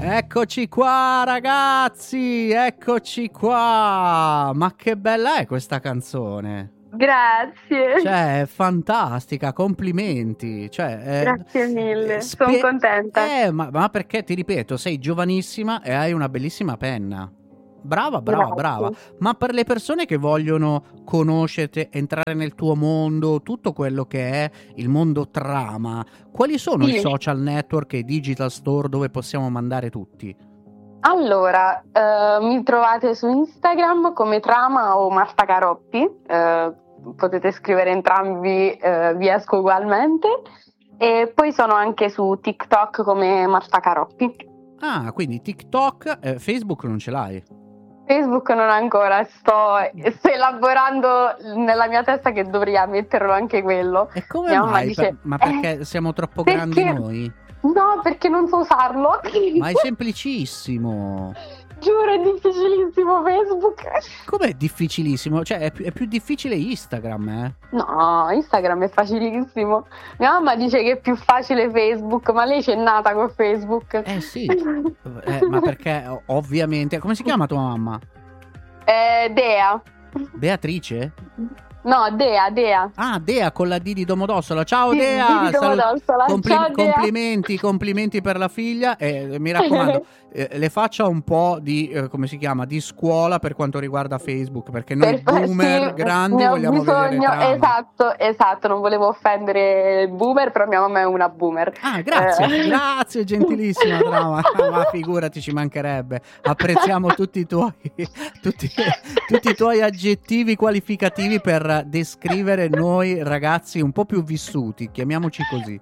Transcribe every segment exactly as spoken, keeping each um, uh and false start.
Eccoci qua ragazzi, eccoci qua. Ma che bella è questa canzone. Grazie. Cioè, è fantastica, complimenti. Cioè, eh, Grazie mille, spie- sono contenta. Eh, ma, ma perché ti ripeto, sei giovanissima e hai una bellissima penna. Brava, brava, Grazie. brava. Ma per le persone che vogliono conoscerti, entrare nel tuo mondo, tutto quello che è il mondo trama, quali sono Sì. i social network e i digital store dove possiamo mandare tutti? Allora, eh, mi trovate su Instagram come Trama o Marta Caroppi, eh, potete scrivere entrambi, eh, vi esco ugualmente, e poi sono anche su TikTok come Marta Caroppi. Ah, quindi TikTok, eh, Facebook non ce l'hai? Facebook non ancora, sto, sto elaborando nella mia testa che dovrei metterlo anche quello. E come Mia mamma mai? dice, Per- ma perché "Eh, siamo troppo perché- grandi noi? No, perché non so usarlo. Ma è semplicissimo. Giuro, è difficilissimo Facebook. Com'è difficilissimo? Cioè, è più, è più difficile Instagram, eh? No, Instagram è facilissimo. Mia mamma dice che è più facile Facebook, ma lei c'è nata con Facebook. Eh sì, eh, ma perché o- ovviamente... Come si chiama tua mamma? Eh, Dea. Beatrice? No, Dea, Dea. Ah, Dea con la D di Domodossola. Ciao Sì, Dea! D di Domodossola. Ciao, Dea. Complimenti, complimenti per la figlia. E mi raccomando, eh, le faccia un po' di, eh, come si chiama, di scuola per quanto riguarda Facebook, perché noi Per- boomer sì, grandi ne ho vogliamo vedere bisogno. trama. Esatto, esatto, non volevo offendere il boomer, però mia mamma è una boomer. Ah, grazie, Eh. grazie, gentilissima trama. Ma figurati, ci mancherebbe. Apprezziamo tutti i tuoi, tutti, tutti i tuoi aggettivi qualificativi per descrivere noi ragazzi un po' più vissuti, chiamiamoci così.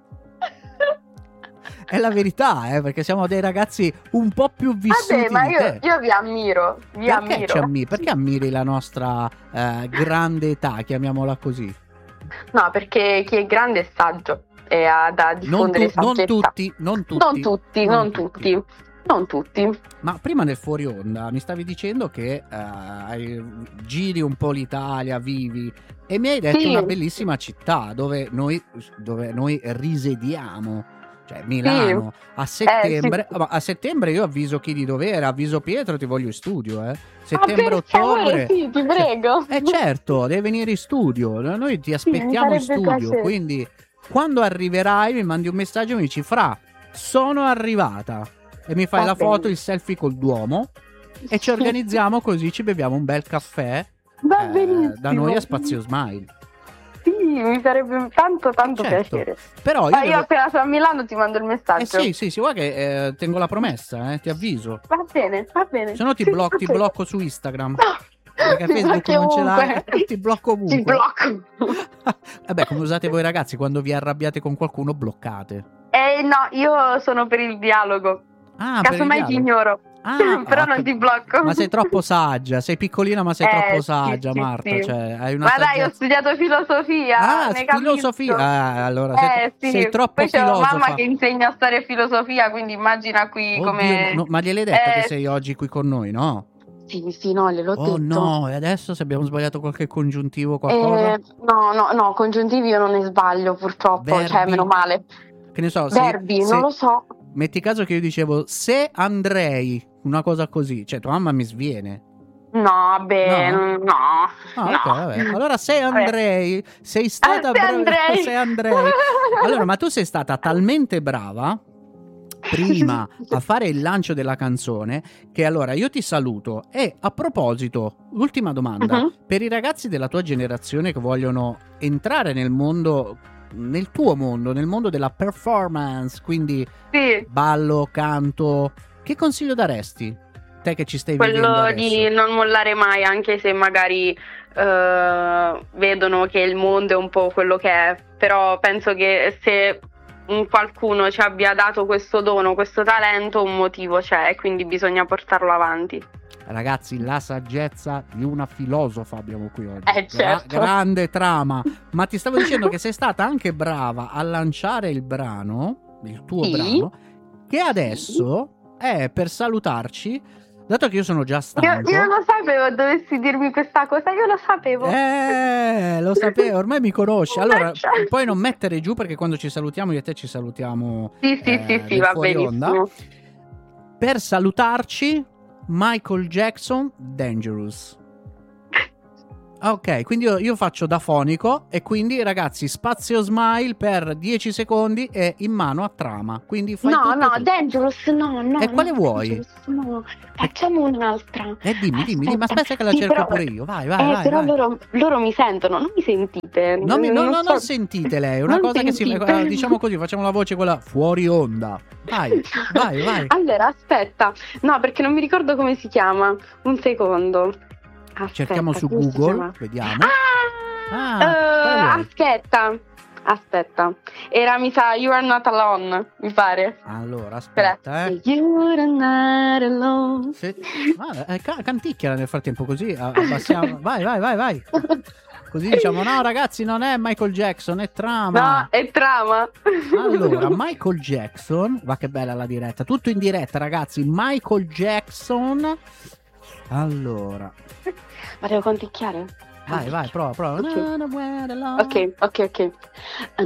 È la verità, eh, perché siamo dei ragazzi un po' più vissuti Vabbè, ma di io, te. io vi ammiro, vi Perché, ammiro. ci ammiri? Perché ammiri la nostra eh, grande età, chiamiamola così? No, perché chi è grande è saggio e ha da Non, diffondere tu- non saggezza. tutti, non tutti. Non tutti, non tutti. Non tutti. Ma prima nel fuori onda mi stavi dicendo che eh, hai- giri un po' l'Italia, vivi, e mi hai detto Sì. una bellissima città dove noi, dove noi risiediamo, cioè Milano. A settembre, sì. ma a settembre io avviso chi di dovere, avviso Pietro, ti voglio in studio, eh. Ah, Settembre, per ottobre. favore, sì, ti prego. Eh certo, devi venire in studio, noi ti aspettiamo in farebbe studio, piacere. quindi quando arriverai mi mandi un messaggio e mi dici Fra, sono arrivata, e mi fai Va la bene. foto, il selfie col Duomo e ci organizziamo così, ci beviamo un bel caffè Va eh, benissimo. da noi a Spazio Smile. Sì, mi farebbe tanto tanto Certo. piacere. Però io, Ma io devo- appena sono a Milano ti mando il eh messaggio. sì, sì, sì, guarda che eh, tengo la promessa, eh, ti avviso. Va bene, va bene. Se no ti, Sì, bloc- ti ok. blocco su Instagram. No. Perché Ti Facebook blocchi non ce l'hai, ovunque. ti blocco ovunque. Ti blocco. Vabbè, come usate voi ragazzi quando vi arrabbiate con qualcuno, bloccate. Eh no, io sono per il dialogo. Ah, per il Casomai ti dialogo. ignoro. Ah, Però ah, non che- ti blocco. Ma sei troppo saggia, sei piccolina ma sei Eh, troppo sì, saggia, sì, Marta, sì. cioè hai una Ma dai, ho saggezza. studiato filosofia. Ah, ne filosofia. capisco. Ah, allora sei, Eh sì, sei troppo poi c'è filosofa. mamma che insegna a stare filosofia, quindi immagina qui Oddio, come... no, ma gliel'hai detto Eh, che sei oggi qui con noi, no? Sì, sì, no, gliel'ho Oh detto. no, e adesso se abbiamo sbagliato qualche congiuntivo o qualcosa? Eh, no, no, no, congiuntivi io non ne sbaglio purtroppo, cioè Verbi? meno male. Che ne so, se- Verbi, se- non lo so. metti caso che io dicevo se andrei, una cosa così, cioè tua mamma mi sviene. No, vabbè, No? no, no. Ah, ok, vabbè. Allora se Vabbè. andrei, sei stata Ah, se brava, andrei. se andrei. Allora, ma tu sei stata talmente brava prima a fare il lancio della canzone che allora io ti saluto e a proposito, ultima domanda, Mhm. per i ragazzi della tua generazione che vogliono entrare nel mondo, nel tuo mondo, nel mondo della performance, quindi Sì, ballo, canto, che consiglio daresti? Te che ci stai vivendo quello adesso. di non mollare mai, anche se magari eh, vedono che il mondo è un po' quello che è, però penso che se un qualcuno ci abbia dato questo dono, questo talento, un motivo c'è e quindi bisogna portarlo avanti. Ragazzi, la saggezza di una filosofa abbiamo qui oggi. Eh, certo. Gra- grande trama. Ma ti stavo dicendo che sei stata anche brava a lanciare il brano, il tuo Sì. brano, che adesso è per salutarci. Dato che io sono già Io, stanco. io lo sapevo, dovessi dirmi questa cosa, io lo sapevo. Eh, lo sapevo, ormai mi conosci. Allora, Certo. poi non mettere giù perché quando ci salutiamo io e te ci salutiamo. Sì, sì, eh, sì, sì, nel va fuori onda. benissimo. per salutarci, Michael Jackson, Dangerous. Ok, quindi io, io faccio da fonico e quindi ragazzi spazio smile per dieci secondi e in mano a trama. Quindi fai No, tutto no, tu. Dangerous, no, no. E quale no, vuoi? Dangerous, no. Facciamo un'altra. Eh dimmi, dimmi, dimmi, ma aspetta che la Sì, cerco però- pure io. Vai, vai, eh, vai. però vai. Loro, loro mi sentono, non mi sentite. No, mi- no, no, so- non sentite lei, è una Non cosa che si sentite. diciamo così, facciamo la voce quella fuori onda. Vai, vai, vai. Allora, aspetta. No, perché non mi ricordo come si chiama. Un secondo. Aspetta, Cerchiamo su come si Google, chiama? vediamo. Ah, Ah, eh, quale vuoi? aspetta. Aspetta. Era, mi sa, You Are Not Alone, mi pare. Allora, aspetta, eh. You are not alone. Se... Ah, eh, ca- canticchiala nel frattempo, così a- abbassiamo. Vai, vai, vai, vai. Così diciamo, no ragazzi, non è Michael Jackson, è trama. No, è trama. Allora, Michael Jackson, va che bella la diretta, tutto in diretta ragazzi, Michael Jackson. Allora, Ma devo canticchiare? vai, vai, prova, prova. Ok. No, no, where the love- Ok, ok, ok.